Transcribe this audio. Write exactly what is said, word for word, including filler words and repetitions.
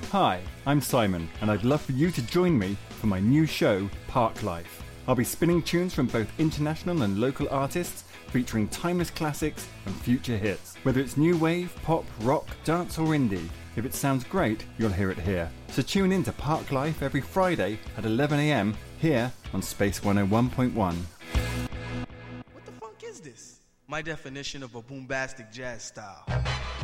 Hi, I'm Simon, and I'd love for you to join me for my new show, Park Life. I'll be spinning tunes from both international and local artists, featuring timeless classics and future hits. Whether it's new wave, pop, rock, dance or indie, if it sounds great, you'll hear it here. So tune in to Park Life every Friday at eleven a.m. here on Space one oh one point one. What the funk is this? My definition of a boombastic jazz style.